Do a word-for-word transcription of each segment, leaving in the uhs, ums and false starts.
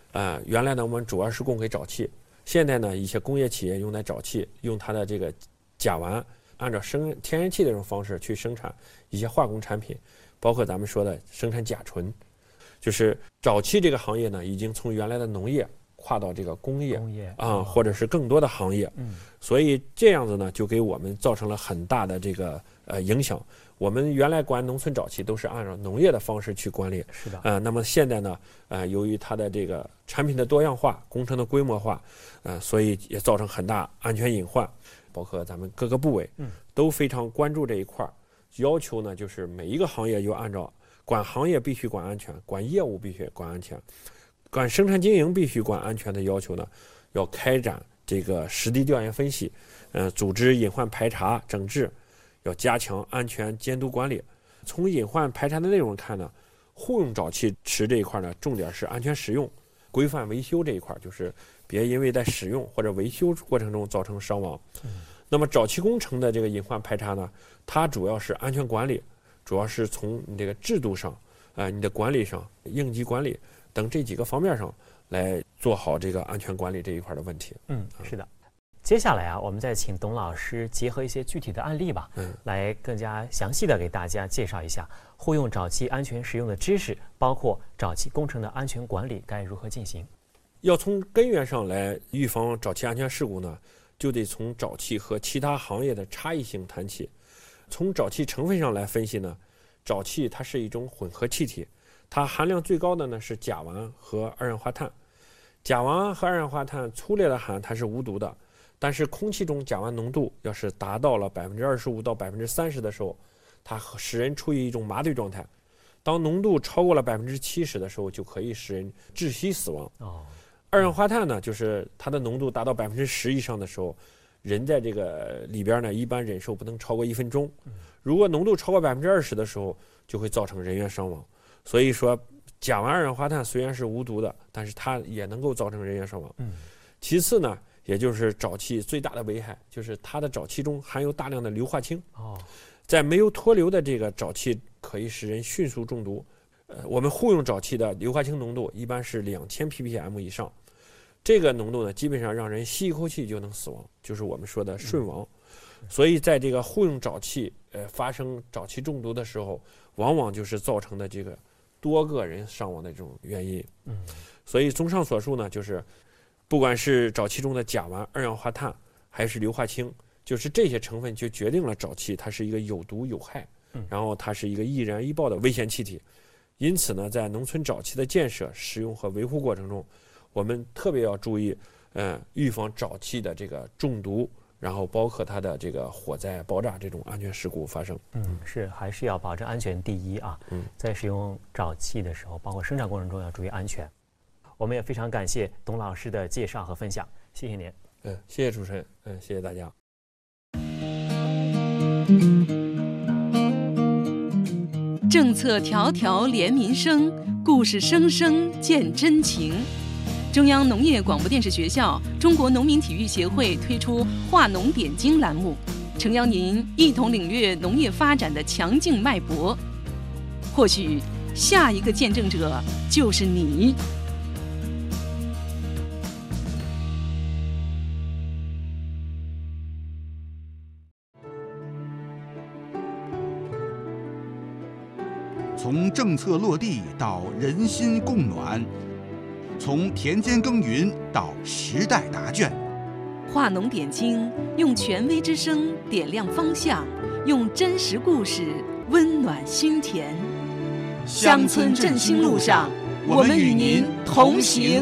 呃，原来呢我们主要是供给沼气，现在呢一些工业企业用来沼气，用它的这个甲烷，按照生天然气的这种方式去生产一些化工产品，包括咱们说的生产甲醇。就是沼气这个行业呢，已经从原来的农业跨到这个工业， 工业啊、呃，或者是更多的行业。 嗯， 所以这样子呢，就给我们造成了很大的这个呃影响。我们原来管农村沼气都是按照农业的方式去管理， 是的， 呃，那么现在呢，呃，由于它的这个产品的多样化、工程的规模化，呃，所以也造成很大安全隐患，包括咱们各个部委， 嗯， 都非常关注这一块儿，要求呢，就是每一个行业要按照管行业必须管安全，管业务必须管安全，管生产经营必须管安全的要求呢，要开展这个实地调研分析，呃，组织隐患排查整治。要加强安全监督管理。从隐患排查的内容看呢，户用沼气池这一块呢，重点是安全使用、规范维修这一块，就是别因为在使用或者维修过程中造成伤亡。 嗯、 那么沼气工程的这个隐患排查呢，它主要是安全管理，主要是从你这个制度上、呃，你的管理上、应急管理等这几个方面上来做好这个安全管理这一块的问题。 嗯，是的。接下来啊，我们再请董老师结合一些具体的案例吧， 嗯， 来更加详细的给大家介绍一下户用沼气安全使用的知识，包括沼气工程的安全管理该如何进行。 要从根源上来预防沼气安全事故呢，就得从沼气和其他行业的差异性谈起。从沼气成分上来分析呢，沼气它是一种混合气体，它含量最高的呢是甲烷和二氧化碳。甲烷和二氧化碳粗略的含它是无毒的。但是空气中甲烷浓度要是达到了百分之二十五到百分之三十的时候，它使人处于一种麻醉状态。当浓度超过了百分之七十的时候，就可以使人窒息死亡。 哦， 二氧化碳呢，就是它的浓度达到百分之十以上的时候，人在这个里边呢，一般忍受不能超过一分钟。如果浓度超过百分之二十的时候，就会造成人员伤亡。所以说，甲烷二氧化碳虽然是无毒的，但是它也能够造成人员伤亡。 嗯， 其次呢。也就是沼气最大的危害，就是它的沼气中含有大量的硫化氢。 哦， 在没有脱硫的这个沼气可以使人迅速中毒。呃，我们户用沼气的硫化氢浓度一般是两千 ppm 以上，这个浓度呢，基本上让人吸一口气就能死亡，就是我们说的瞬亡。嗯、所以在这个户用沼气呃发生沼气中毒的时候，往往就是造成的这个多个人伤亡的这种原因。 嗯， 所以综上所述呢，就是。不管是沼气中的甲烷、二氧化碳，还是硫化氢，就是这些成分就决定了沼气它是一个有毒有害，然后它是一个易燃易爆的危险气体。因此呢，在农村沼气的建设、使用和维护过程中，我们特别要注意，呃，预防沼气的这个中毒，然后包括它的这个火灾、爆炸这种安全事故发生。 嗯，是，还是要保证安全第一啊。 嗯， 在使用沼气的时候，包括生产过程中要注意安全。我们也非常感谢董老师的介绍和分享，谢谢您。 嗯，谢谢主持人，嗯，谢谢大家。 政策条条连民生，故事声声见真情。中央农业广播电视学校、中国农民体育协会推出“话农点睛”栏目，诚邀您一同领略农业发展的强劲脉搏。或许下一个见证者就是你。 从政策落地到人心共暖，从田间耕耘到时代答卷， 话农点睛，用权威之声点亮方向，用真实故事温暖心田。乡村振兴路上，我们与您同行。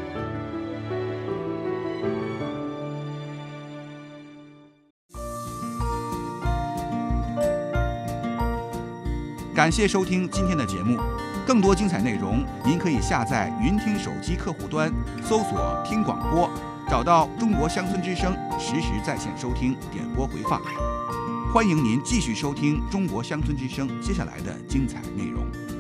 感谢收听今天的节目，更多精彩内容，您可以下载云听手机客户端，搜索听广播，找到中国乡村之声，实时在线收听、点播回放。欢迎您继续收听中国乡村之声接下来的精彩内容。